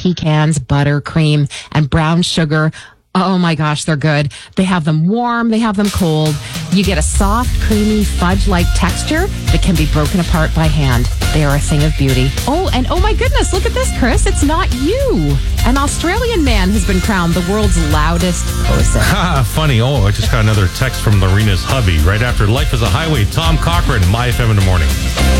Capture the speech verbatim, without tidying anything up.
pecans, butter, cream, and brown sugar. Oh my gosh, they're good. They have them warm, they have them cold. You get a soft, creamy, fudge-like texture that can be broken apart by hand. They are a thing of beauty. Oh, and oh my goodness, look at this, Chris. It's not you. An Australian man has been crowned the world's loudest person. Ha, funny. Oh, I just got another text from Lorena's hubby right after Life is a Highway. Tom Cochran, My F M in the morning.